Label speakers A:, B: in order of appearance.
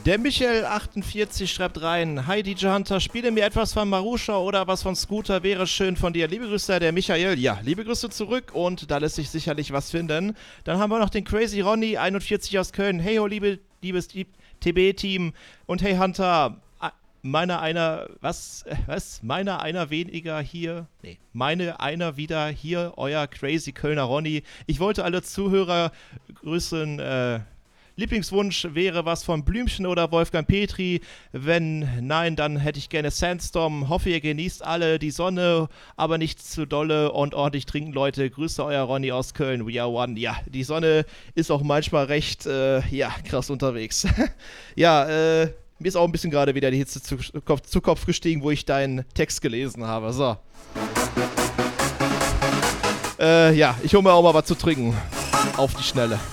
A: Der Michael48 schreibt rein: Hi DJ Hunter, spiele mir etwas von Marusha oder was von Scooter, wäre schön von dir. Liebe Grüße, der Michael. Ja, liebe Grüße zurück und da lässt sich sicherlich was finden. Dann haben wir noch den Crazy Ronny 41 aus Köln. Hey ho, liebes TB-Team und hey Hunter, Meine einer weniger hier. Nee, meine einer wieder hier, euer Crazy Kölner Ronny. Ich wollte alle Zuhörer grüßen. Lieblingswunsch wäre was von Blümchen oder Wolfgang Petri. Wenn nein, dann hätte ich gerne Sandstorm. Hoffe, ihr genießt alle die Sonne, aber nicht zu dolle und ordentlich trinken, Leute. Grüße, euer Ronny aus Köln. We are one. Ja, die Sonne ist auch manchmal recht, krass unterwegs. Ja, mir ist auch ein bisschen gerade wieder die Hitze zu Kopf gestiegen, wo ich deinen Text gelesen habe. So. Ich hole mir auch mal was zu trinken. Auf die Schnelle.